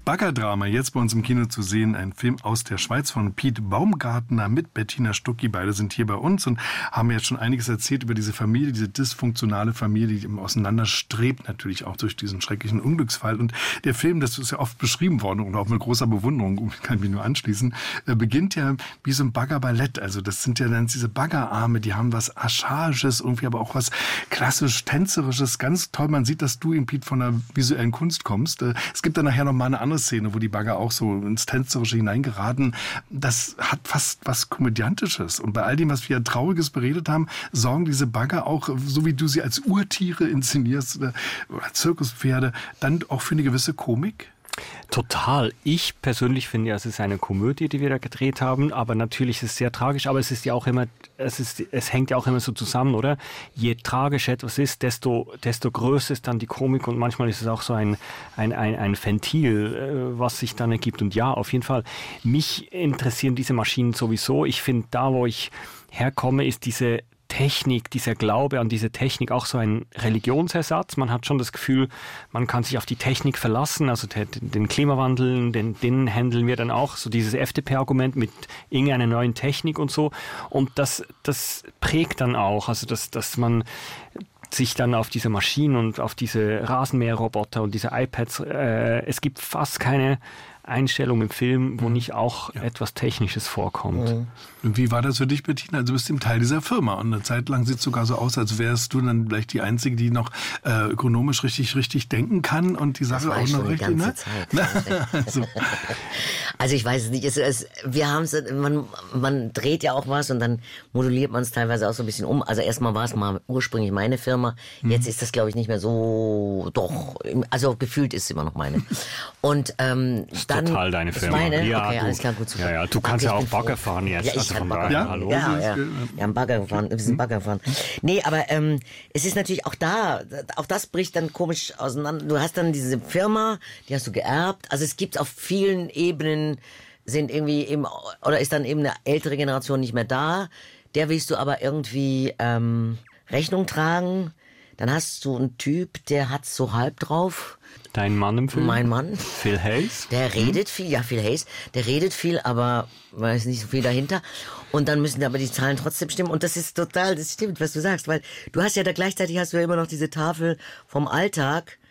Baggerdrama, jetzt bei uns im Kino zu sehen, ein Film aus der Schweiz von Piet Baumgartner mit Bettina Stucki. Beide sind hier bei uns und haben jetzt schon einiges erzählt über diese Familie, diese dysfunktionale Familie, die im Auseinanderstrebt, natürlich auch durch diesen schrecklichen Unglücksfall. Und der Film, das ist ja oft beschrieben worden und auch mit großer Bewunderung, kann ich mich nur anschließen, beginnt ja wie so ein Baggerballett. Also das sind ja dann diese Baggerarme, die haben was Archaisches, irgendwie aber auch was klassisch Tänzerisches. Ganz toll, man sieht, dass du in Piet von der visuellen Kunst kommst. Es gibt dann nachher noch mal eine andere Szene, wo die Bagger auch so ins Tänzerische hineingeraten. Das hat fast was Komödiantisches. Und bei all dem, was wir Trauriges beredet haben, sorgen diese Bagger auch, so wie du sie als Urtiere inszenierst oder Zirkuspferde, dann auch für eine gewisse Komik? Total. Ich persönlich finde ja, es ist eine Komödie, die wir da gedreht haben, aber natürlich ist es sehr tragisch, aber es ist ja auch immer, es hängt ja auch immer so zusammen, oder? Je tragischer etwas ist, desto größer ist dann die Komik und manchmal ist es auch so ein Ventil, was sich dann ergibt. Und ja, auf jeden Fall, mich interessieren diese Maschinen sowieso. Ich finde, da wo ich herkomme, ist diese Technik, dieser Glaube an diese Technik auch so ein Religionsersatz. Man hat schon das Gefühl, man kann sich auf die Technik verlassen, also den Klimawandel, den handeln wir dann auch, so dieses FDP-Argument mit irgendeiner neuen Technik und so. Und das prägt dann auch, also dass man sich dann auf diese Maschinen und auf diese Rasenmäherroboter und diese iPads, es gibt fast keine Einstellung im Film, wo nicht auch etwas Technisches vorkommt. Und wie war das für dich, Bettina? Also du bist im Teil dieser Firma und eine Zeit lang sieht es sogar so aus, als wärst du dann vielleicht die Einzige, die noch ökonomisch richtig denken kann und die Sache auch noch richtig, ne? Also ich weiß es nicht. Wir haben es, man dreht ja auch was und dann moduliert man es teilweise auch so ein bisschen um. Also erstmal war es mal ursprünglich meine Firma. Jetzt ist das, glaube ich, nicht mehr so, doch, also gefühlt ist es immer noch meine. Und dann total deine Firma. Meine? Ja, okay, alles klar, gut zu ja, du kannst ja auch Bagger fahren jetzt. Ja, ich kann Bagger fahren. Hallo. Ja, wir haben Bagger gefahren, wir sind Bagger gefahren. Nee, aber es ist natürlich auch das bricht dann komisch auseinander. Du hast dann diese Firma, die hast du geerbt. Also es gibt auf vielen Ebenen sind irgendwie eben, oder ist dann eben eine ältere Generation nicht mehr da. Der willst du aber irgendwie Rechnung tragen. Dann hast du einen Typ, der hat's so halb drauf. Dein Mann im Film? Mein Mann. Phil Hayes? Der redet viel, ja, Phil Hayes. Der redet viel, aber weiß nicht so viel dahinter. Und dann müssen aber die Zahlen trotzdem stimmen. Und das ist total, das stimmt, was du sagst. Weil du hast ja da gleichzeitig hast du ja immer noch diese Tafel vom Alltag.